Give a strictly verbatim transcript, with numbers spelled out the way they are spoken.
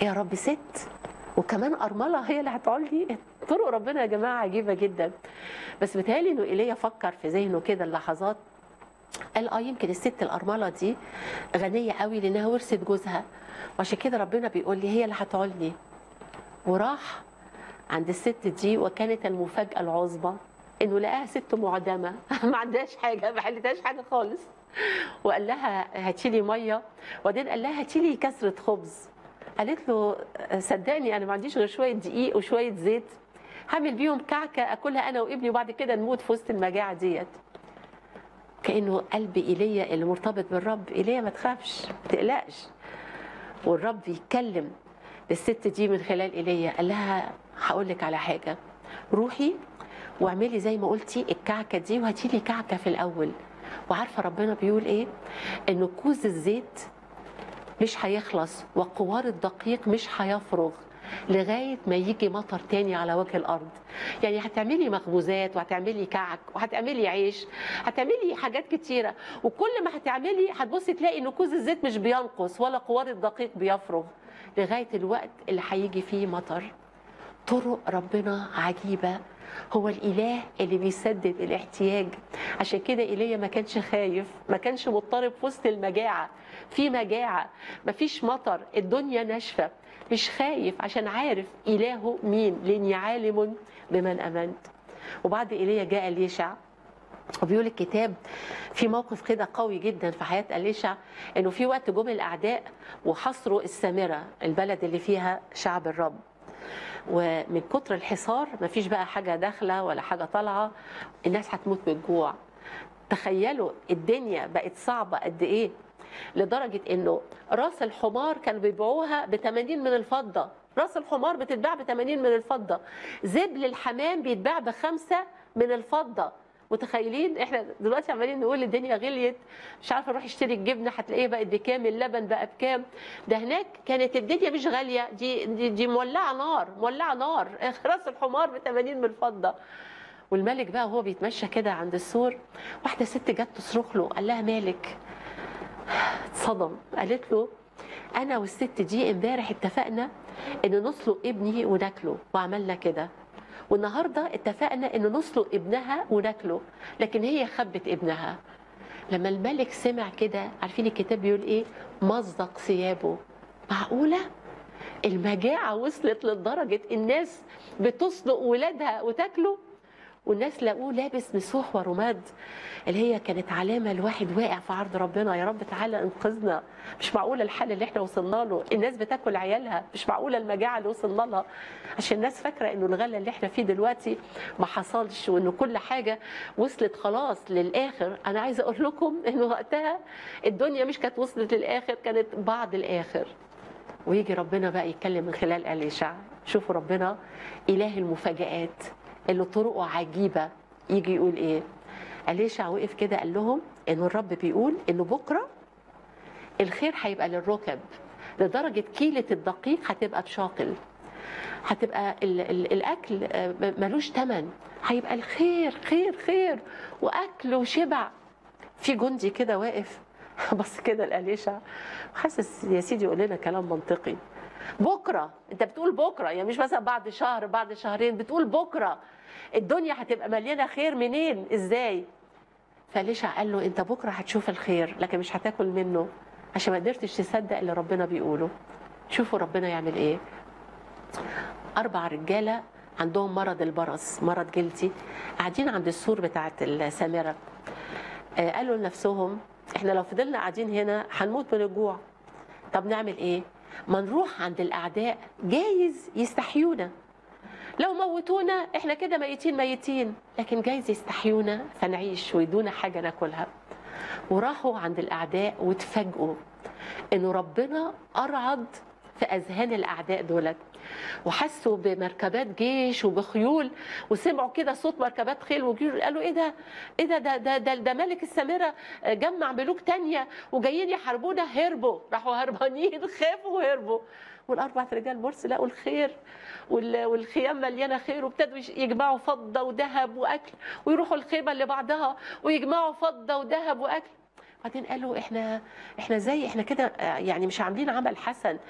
يا رب ست وكمان أرملة هي اللي هتقول لي؟ طرق ربنا يا جماعة عجيبة جدا. بس بيتهيألي إنه إيليا فكر في ذهنه كده اللحظات، قال اه يمكن الست الأرملة دي غنية قوي لأنها ورثت جوزها، وعشان كده ربنا بيقول لي هي اللي هتقول لي. وراح عند الست دي، وكانت المفاجأة العظمى إنه لقاها ست معدمة ما عندهاش حاجة، ما حلتهاش حاجة خالص. وقال لها هاتي لي مية، وبعدين قال لها هاتي لي كسرة خبز. قالت له صدقني انا ما عنديش غير شويه دقيق وشويه زيت، هعمل بيهم كعكه اكلها انا وابني وبعد كده نموت في وسط المجاعه ديت. كانه قلب ايليا اللي مرتبط بالرب، ايليا ما تخافش ما تقلقش. والرب يتكلم للست دي من خلال ايليا، قال لها هقول لك على حاجه، روحي واعملي زي ما قلتي الكعكه دي وهاتي لي كعكه في الاول. وعارفه ربنا بيقول ايه؟ انه كوز الزيت مش هيخلص وقوار الدقيق مش هيفرغ لغاية ما يجي مطر تاني على وجه الأرض. يعني هتعملي مخبوزات وهتعملي كعك وهتعملي عيش، هتعملي حاجات كتيرة، وكل ما هتعملي هتبصي تلاقي إن كوز الزيت مش بينقص ولا قوار الدقيق بيفرغ لغاية الوقت اللي هيجي فيه مطر. طرق ربنا عجيبة، هو الإله اللي بيسدد الاحتياج. عشان كده إيليا ما كانش خايف، ما كانش مضطرب في وسط المجاعة، في مجاعة مفيش مطر، الدنيا ناشفة، مش خايف عشان عارف إلهه مين، لأني عالم بمن أمنت. وبعد إيليا جاء إليشع، وبيقول الكتاب في موقف كده قوي جدا في حياة إليشع، إنه في وقت جم الأعداء وحصروا السامرة، البلد اللي فيها شعب الرب، ومن كتر الحصار مفيش بقى حاجة داخلة ولا حاجة طالعة، الناس هتموت من الجوع. تخيلوا الدنيا بقت صعبة قد إيه، لدرجة إنه راس الحمار كانوا بيبيعوها ب ثمانين من الفضة، راس الحمار بتتباع ب ثمانين من الفضة، زبل الحمام بيتباع بخمسة من الفضة. متخيلين؟ احنا دلوقتي عمالين نقول الدنيا غليت، مش عارفه اروح اشتري الجبنه هتلاقيها بقت بكام، اللبن بقى بكام. ده هناك كانت الدنيا مش غاليه، دي دي, دي مولعه نار، مولعه نار راس الحمار ب ثمانين من الفضه. والملك بقى وهو بيتمشى كده عند السور، واحده ست جت تصرخ له، قال لها مالك؟ اتصدم، قالت له انا والست دي امبارح اتفقنا ان نسلق ابني وناكله وعملنا كده، والنهارده اتفقنا ان نسلق ابنها وناكله، لكن هي خبت ابنها. لما الملك سمع كده، عارفين الكتاب بيقول ايه؟ مزق ثيابه. معقوله؟ المجاعه وصلت لدرجه الناس بتسلق ولادها وتاكله، والناس لقوه لابس مسوح ورماد اللي هي كانت علامه لواحد واقع في عرض ربنا. يا رب تعالى انقذنا، مش معقوله الحال اللي احنا وصلنا له، الناس بتاكل عيالها، مش معقوله المجاعه اللي وصلنا لها. عشان الناس فاكره انه الغلا اللي احنا فيه دلوقتي ما حصلش، وانه كل حاجه وصلت خلاص للاخر. انا عايزه اقول لكم انه وقتها الدنيا مش كانت وصلت للاخر، كانت بعد الاخر. ويجي ربنا بقى يتكلم من خلال إليشع. شوفوا ربنا اله المفاجآت اللي طرقه عجيبه. يجي يقول ايه؟ إليشع وقف كده قال لهم انه الرب بيقول انه بكره الخير هيبقى للركب، لدرجه كيله الدقيق هتبقى بشاقل، هتبقى ال ال الاكل ملوش ثمن، هيبقى الخير خير خير واكل وشبع. في جندي كده واقف بص كده لإليشع، حاسس يا سيدي يقول لنا كلام منطقي. بكره، انت بتقول بكره، يعني مش مثلا بعد شهر بعد شهرين، بتقول بكره الدنيا هتبقى مليانه خير، منين؟ ازاي؟ فإليشع قال له انت بكره هتشوف الخير لكن مش هتاكل منه، عشان ما قدرتش تصدق اللي ربنا بيقوله. شوفوا ربنا يعمل ايه. اربع رجاله عندهم مرض البرص، مرض جلدي، قاعدين عند السور بتاعت السامره. آه قالوا لنفسهم احنا لو فضلنا قاعدين هنا هنموت من الجوع، طب نعمل ايه؟ ما نروح عند الاعداء جايز يستحيونا، لو موتونا احنا كده ميتين ميتين، لكن جايز يستحيونا فنعيش ويدونا حاجه ناكلها. وراحوا عند الاعداء وتفاجئوا انه ربنا ارعد في اذهان الاعداء دولت، وحسوا بمركبات جيش وبخيول، وسمعوا كده صوت مركبات خيل وجيش، قالوا ايه ده؟ ايه ده ده ده ده, ده ملك السامره جمع ملوك تانية وجايين يحاربونا. هربوا، راحوا هربانين، خافوا وهربوا. والاربع رجال مرس لقوا الخير والخيام مليانه خير، وابتدوا يجمعوا فضه وذهب واكل، ويروحوا الخيمه اللي بعدها ويجمعوا فضه وذهب واكل. بعدين قالوا احنا احنا زي احنا كده يعني مش عاملين عمل حسن،